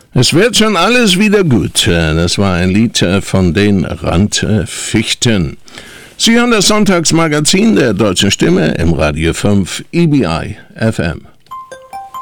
Es wird schon alles wieder gut. Das war ein Lied von den Randfichten. Sie hören das Sonntagsmagazin der Deutschen Stimme im Radio 5 EBI FM.